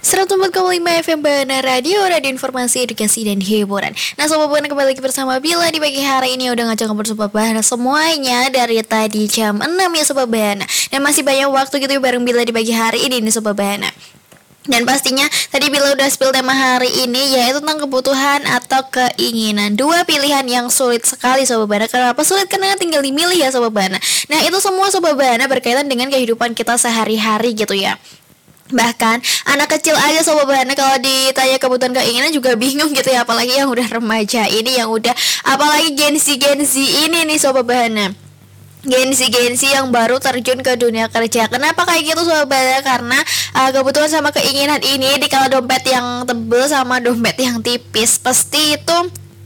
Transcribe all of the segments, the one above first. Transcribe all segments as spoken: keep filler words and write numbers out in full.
seratus empat koma lima F M Bana Radio, radio informasi, edukasi, dan hiburan. Nah Sobat Bana, kembali lagi bersama Bila di pagi hari ini. Udah ngajak ngobrol Sobat Bana semuanya dari tadi jam enam ya Sobat Bana. Dan masih banyak waktu gitu bareng Bila di pagi hari ini nih Sobat Bana. Dan pastinya tadi Bila udah spill tema hari ini, yaitu tentang kebutuhan atau keinginan. Dua pilihan yang sulit sekali Sobat Bana. Kenapa sulit? Karena tinggal dimilih ya Sobat Bana. Nah itu semua Sobat Bana berkaitan dengan kehidupan kita sehari-hari gitu ya. Bahkan anak kecil aja Sobat Bana kalau ditanya kebutuhan keinginan juga bingung gitu ya. Apalagi yang udah remaja ini, yang udah apalagi gensi-gensi ini nih Sobat Bana, gensi-gensi yang baru terjun ke dunia kerja. Kenapa kayak gitu Sobat Bana? Karena uh, kebutuhan sama keinginan ini, dikala dompet yang tebel sama dompet yang tipis, pasti itu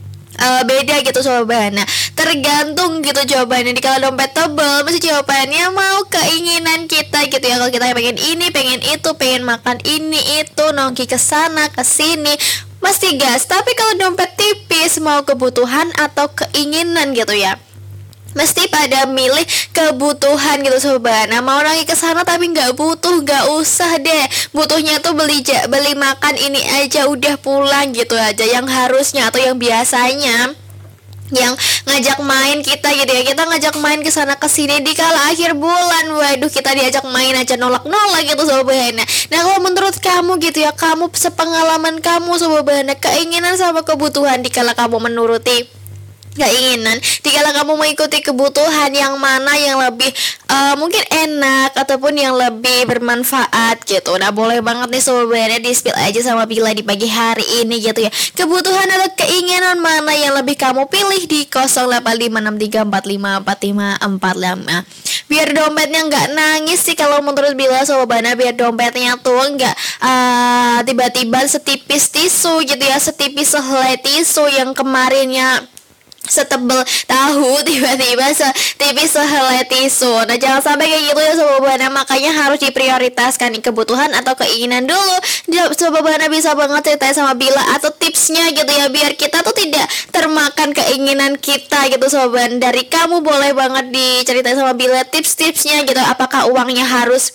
Uh, beda gitu Sobat Bana. Tergantung gitu jawabannya. Di kalau dompet tebal mesti jawabannya mau keinginan kita gitu ya. Kalau kita pengen ini, pengen itu, pengen makan ini itu, nongki ke sana ke sini, mesti gas. Tapi kalau dompet tipis, mau kebutuhan atau keinginan gitu ya, mesti pada milih kebutuhan gitu Sobat Bana. Mau lagi ke sana tapi nggak butuh, nggak usah deh. Butuhnya tuh beli ja, beli makan ini aja udah pulang gitu aja. Yang harusnya atau yang biasanya yang ngajak main kita gitu ya, kita ngajak main ke sana ke sini di kala akhir bulan, waduh kita diajak main aja nolak-nolak gitu Sobat Bana. Nah kalau menurut kamu gitu ya, kamu sepengalaman kamu Sobat Bana, keinginan sama kebutuhan di kala kamu menuruti keinginan, dikala kamu mengikuti kebutuhan, yang mana yang lebih uh, mungkin enak ataupun yang lebih bermanfaat gitu. Nah boleh banget nih Sobat Bana di spill aja sama Bila di pagi hari ini gitu ya. Kebutuhan atau keinginan mana yang lebih kamu pilih di nol delapan lima enam tiga empat lima empat lima empat lima. Biar dompetnya nggak nangis sih kalau menurut Bila Sobat Bana. Biar dompetnya tuh nggak uh, tiba-tiba setipis tisu gitu ya, setipis sehelai tisu yang kemarinnya setebel tahu tiba-tiba setipis sehelai tisu. Nah jangan sampai kayak gitu ya Sobat Bana. Makanya harus diprioritaskan nih, kebutuhan atau keinginan dulu. Sobat Bana bisa banget ceritain sama Bila atau tipsnya gitu ya, biar kita tuh tidak termakan keinginan kita gitu Sobat Bana. Dari kamu boleh banget diceritain sama Bila tips-tipsnya gitu. Apakah uangnya harus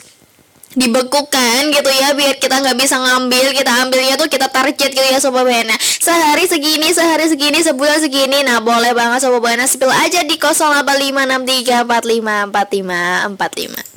dibekukan gitu ya, biar kita nggak bisa ngambil, kita ambilnya tuh kita target gitu ya Sobat Bana, sehari segini, sehari segini, sebulan segini. Nah boleh banget Sobat Bana spill aja di nol delapan lima enam tiga empat lima empat lima empat lima.